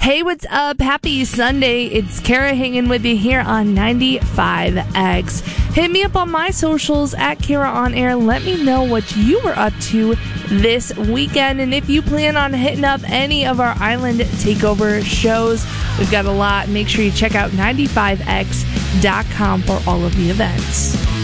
Hey, what's up? Happy Sunday. It's Kara hanging with you here on 95X. Hit me up on my socials at Kara On Air. Let me know what you were up to this weekend. And if you plan on hitting up any of our Island Takeover shows, we've got a lot. Make sure you check out 95X.com for all of the events.